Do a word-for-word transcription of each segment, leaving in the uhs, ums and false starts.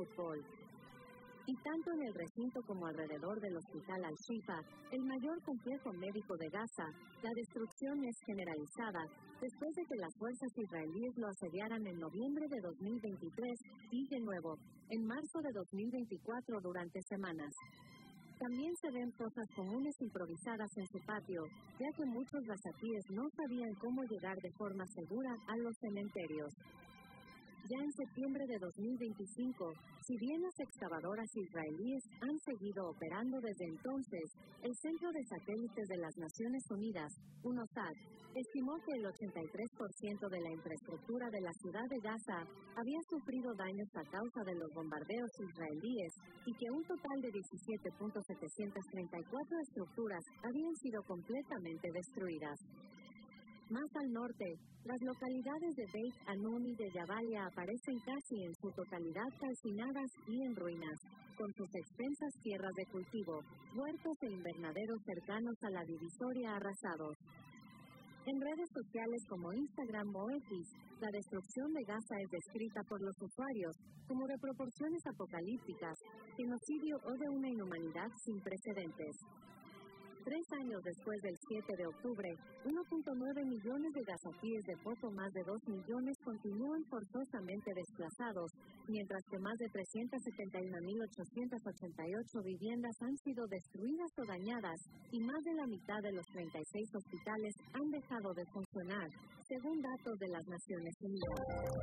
fútbol. Y tanto en el recinto como alrededor del hospital Al-Shifa, el mayor complejo médico de Gaza, la destrucción es generalizada, después de que las fuerzas israelíes lo asediaran en noviembre de dos mil veintitrés y, de nuevo, en marzo de dos mil veinticuatro durante semanas. También se ven fosas comunes improvisadas en su patio, ya que muchos gazatíes no sabían cómo llegar de forma segura a los cementerios. Ya en septiembre de dos mil veinticinco, si bien las excavadoras israelíes han seguido operando desde entonces, el Centro de Satélites de las Naciones Unidas, UNOSAD, estimó que el ochenta y tres por ciento de la infraestructura de la ciudad de Gaza había sufrido daños a causa de los bombardeos israelíes y que un total de diecisiete mil setecientas treinta y cuatro estructuras habían sido completamente destruidas. Más al norte, las localidades de Beit Anun y de Jabalia aparecen casi en su totalidad calcinadas y en ruinas, con sus extensas tierras de cultivo, huertos e invernaderos cercanos a la divisoria arrasados. En redes sociales como Instagram o X, la destrucción de Gaza es descrita por los usuarios como de proporciones apocalípticas, genocidio o de una inhumanidad sin precedentes. Tres años después del siete de octubre, uno punto nueve millones de gazatíes de poco más de dos millones continúan forzosamente desplazados, mientras que más de trescientas setenta y una mil ochocientas ochenta y ocho viviendas han sido destruidas o dañadas, y más de la mitad de los treinta y seis hospitales han dejado de funcionar, según datos de las Naciones Unidas.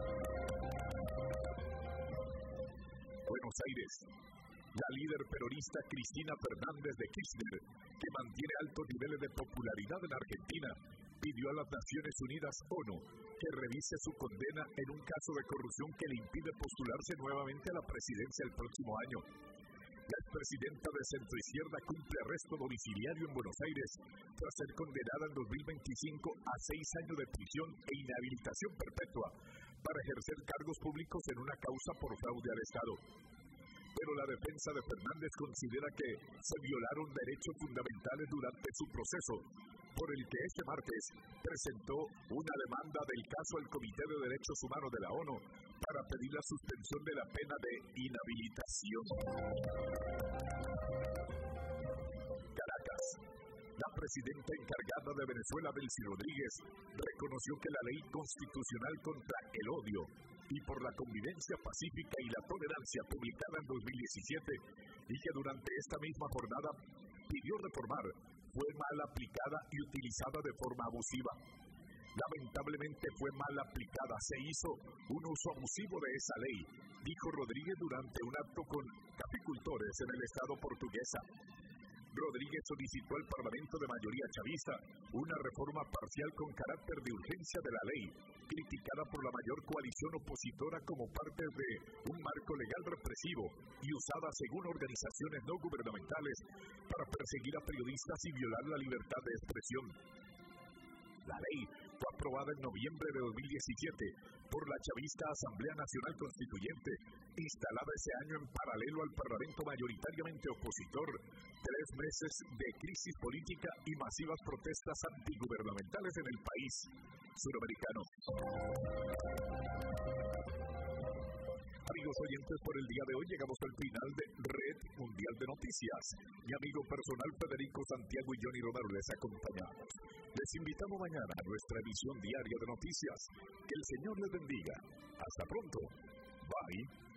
Buenos Aires. La líder peronista Cristina Fernández de Kirchner, que mantiene altos niveles de popularidad en Argentina, pidió a las Naciones Unidas ONU que revise su condena en un caso de corrupción que le impide postularse nuevamente a la presidencia el próximo año. La expresidenta de centroizquierda cumple arresto domiciliario en Buenos Aires tras ser condenada en dos mil veinticinco a seis años de prisión e inhabilitación perpetua para ejercer cargos públicos en una causa por fraude al Estado. Pero la defensa de Fernández considera que se violaron derechos fundamentales durante su proceso, por el que este martes presentó una demanda del caso al Comité de Derechos Humanos de la ONU para pedir la suspensión de la pena de inhabilitación. Caracas. La presidenta encargada de Venezuela, Delcy Rodríguez, reconoció que la ley constitucional contra el odio y por la convivencia pacífica y la tolerancia publicada en dos mil diecisiete y que durante esta misma jornada pidió reformar, fue mal aplicada y utilizada de forma abusiva. Lamentablemente fue mal aplicada, se hizo un uso abusivo de esa ley, dijo Rodríguez durante un acto con caficultores en el estado portuguesa. Rodríguez solicitó al Parlamento de mayoría chavista una reforma parcial con carácter de urgencia de la ley, criticada por la mayor coalición opositora como parte de un marco legal represivo y usada según organizaciones no gubernamentales para perseguir a periodistas y violar la libertad de expresión. La ley fue aprobada en noviembre de dos mil diecisiete por la chavista Asamblea Nacional Constituyente, instalada ese año en paralelo al Parlamento mayoritariamente opositor, tres meses de crisis política y masivas protestas antigubernamentales en el país suramericano. Amigos oyentes, por el día de hoy llegamos al final de Red Mundial de Noticias. Mi amigo personal Federico Santiago y Johnny Romero les acompañamos. Les invitamos mañana a nuestra emisión diaria de noticias. Que el Señor les bendiga. Hasta pronto. Bye.